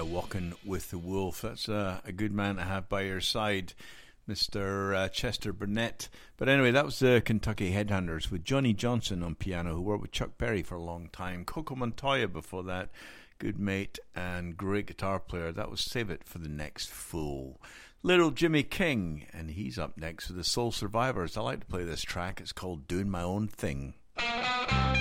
Walking with the Wolf. That's a good man to have by your side, Mr. Chester Burnett. But anyway, that was the Kentucky Headhunters with Johnny Johnson on piano, who worked with Chuck Berry for a long time. Coco Montoya before that, good mate and great guitar player. That was Save It for the Next Fool. Little Jimmy King, and he's up next with the Soul Survivors. I like to play this track. It's called Doing My Own Thing.